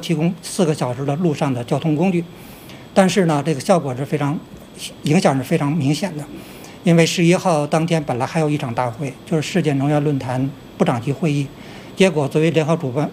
提供4个小时的路上的交通工具。但是呢，这个效果是影响是非常明显的，因为11号当天本来还有一场大会，就是世界能源论坛部长级会议，结果作为联合主办